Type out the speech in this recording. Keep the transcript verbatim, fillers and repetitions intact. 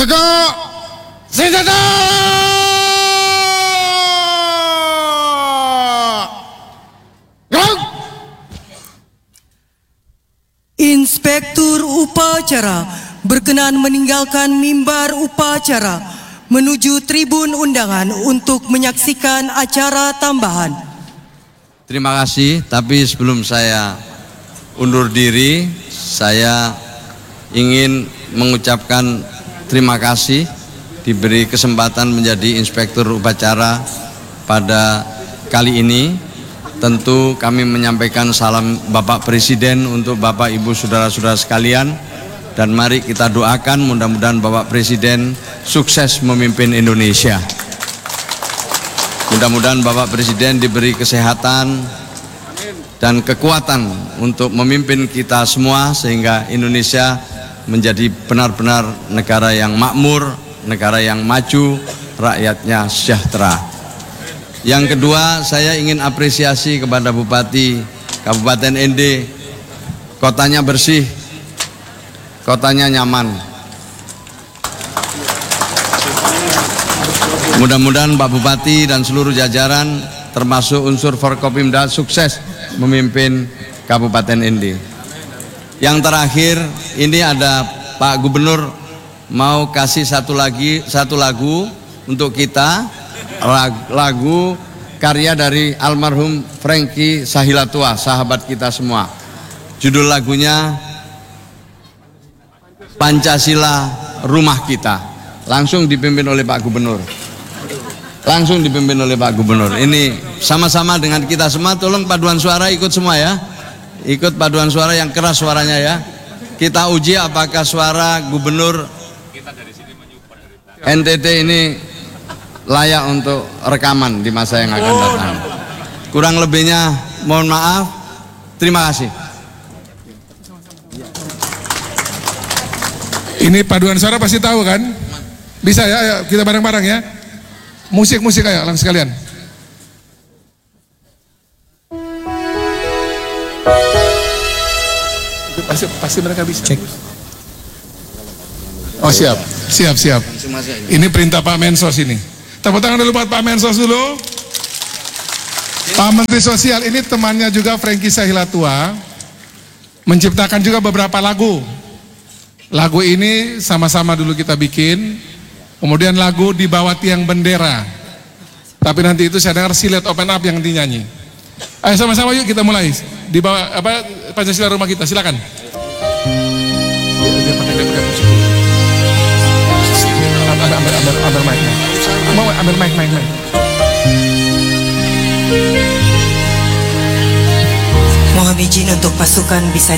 Maju senjata. Inspektur upacara berkenan meninggalkan mimbar upacara menuju tribun undangan untuk menyaksikan acara tambahan. Terima kasih, tapi sebelum saya undur diri, saya ingin mengucapkan terima kasih diberi kesempatan menjadi inspektur upacara pada kali ini. Tentu kami menyampaikan salam Bapak Presiden untuk Bapak Ibu saudara-saudara sekalian, dan mari kita doakan mudah-mudahan Bapak Presiden sukses memimpin Indonesia. Mudah-mudahan Bapak Presiden diberi kesehatan dan kekuatan untuk memimpin kita semua sehingga Indonesia menjadi benar-benar negara yang makmur, negara yang maju, rakyatnya sejahtera. Yang kedua, saya ingin apresiasi kepada Bupati Kabupaten N D. Kotanya bersih, kotanya nyaman. Mudah-mudahan Pak Bupati dan seluruh jajaran termasuk unsur Forkopimda sukses memimpin Kabupaten N D. Yang terakhir, ini ada Pak Gubernur mau kasih satu lagi satu lagu untuk kita, lagu karya dari almarhum Franky Sahilatua, sahabat kita semua. Judul lagunya Pancasila Rumah Kita. Langsung dipimpin oleh Pak Gubernur. Langsung dipimpin oleh Pak Gubernur. Ini sama-sama dengan kita semua. Tolong paduan suara ikut semua ya. Ikut paduan suara yang keras suaranya ya. Kita uji apakah suara Gubernur N T T ini layak untuk rekaman di masa yang akan datang. Kurang lebihnya mohon maaf. Terima kasih. Ini paduan suara pasti tahu kan? Bisa ya, ayo kita bareng-bareng ya. Musik-musik ayo langsung sekalian. Pasti, pasti mereka bisa. Cek. Oh siap, siap, siap. Ini perintah Pak Mensos ini. Tepuk tangan dulu buat Pak Mensos dulu. Pak Menteri Sosial ini temannya juga Franky Sahilatua, menciptakan juga beberapa lagu. Lagu ini sama-sama dulu kita bikin. Kemudian lagu Di Bawah Tiang Bendera. Tapi nanti itu saya dengar Silet Open Up yang dinyanyi. Ayo sama-sama yuk kita mulai. Di bawah apa Pancasila Rumah Kita, silakan. Ambil, ambil, ambil, ambil mic, mau ambil mic, mic, mic. Mohon izin untuk pasukan bisa